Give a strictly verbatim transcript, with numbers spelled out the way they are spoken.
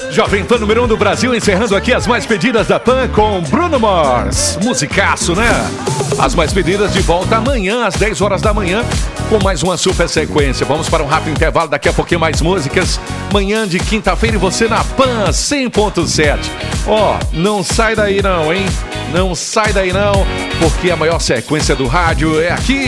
Jovem Pan número um do Brasil, encerrando aqui as mais pedidas da Pan com Bruno Mars. Musicaço, né? As mais pedidas de volta amanhã, às dez horas da manhã, com mais uma super sequência. Vamos para um rápido intervalo, daqui a pouquinho mais músicas. Manhã de quinta-feira e você na Pan cem ponto sete. Ó, oh, não sai daí não, hein? Não sai daí não, porque a maior sequência do rádio é aqui.